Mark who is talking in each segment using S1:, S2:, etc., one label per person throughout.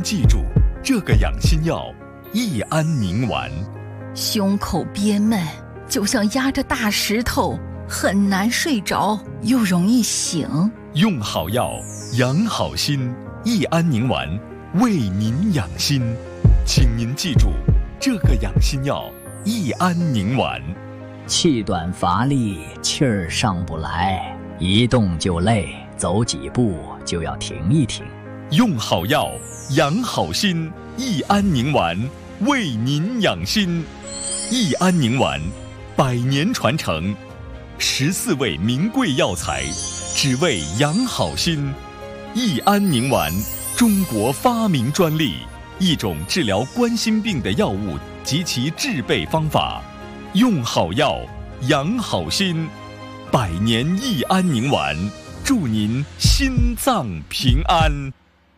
S1: 记住，这个养心药益安宁丸。
S2: 胸口憋闷，就像压着大石头，很难睡着，又容易醒。
S1: 用好药，养好心，益安宁丸为您养心。请您记住，这个养心药益安宁丸。
S3: 气短乏力，气儿上不来，一动就累，走几步就要停一停。
S1: 用好药，养好心，益安宁丸为您养心。益安宁丸100年传承，14味名贵药材，只为养好心。益安宁丸，中国发明专利，一种治疗冠心病的药物及其制备方法。用好药，养好心，100年益安宁丸，祝您心脏平安。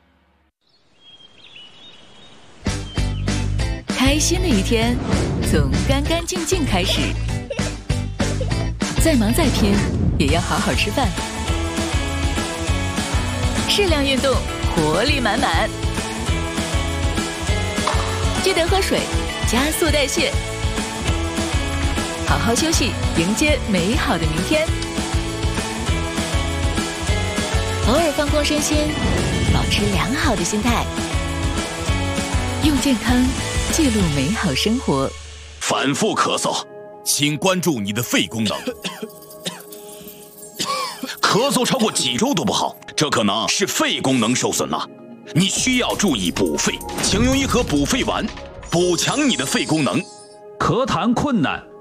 S4: 开心的一天，从干干净净开始。再忙再拼，也要好好吃饭。适量运动，活力满满。记得喝水，加速代谢。好好休息，迎接美好的明天。偶尔放空身心，保持良好的心态。用健康记录美好生活。
S5: 反复咳嗽，请关注你的肺功能。咳嗽超过几周都不好，这可能是肺功能受损了。你需要注意补肺，请用一盒补肺丸，补强你的肺功能。
S6: 咳痰困难，